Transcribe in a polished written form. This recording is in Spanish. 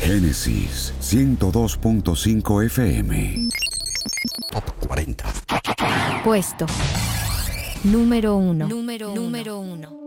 Génesis 102.5 FM. Top 40. Puesto número 1. Número 1.